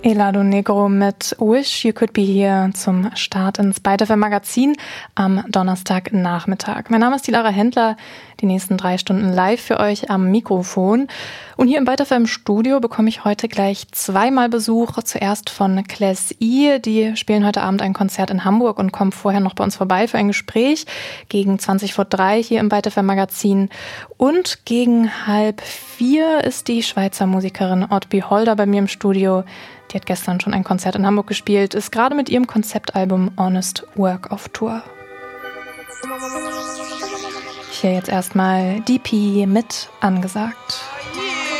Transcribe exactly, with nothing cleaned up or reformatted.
Helado Negro mit Wish You Could Be Here zum Start ins Byte F M Magazin am Donnerstagnachmittag. Mein Name ist die Lara Händler, die nächsten drei Stunden live für euch am Mikrofon. Und hier im Byte F M Studio bekomme ich heute gleich zweimal Besuch. Zuerst von Class E, die spielen heute Abend ein Konzert in Hamburg und kommen vorher noch bei uns vorbei für ein Gespräch gegen zwanzig vor drei hier im Byte F M Magazin. Und gegen halb vier ist die Schweizer Musikerin Oddby Holder bei mir im Studio. Die hat gestern schon ein Konzert in Hamburg gespielt, ist gerade mit ihrem Konzeptalbum Honest Work auf Tour. Hier jetzt erstmal D P mit Angesagt.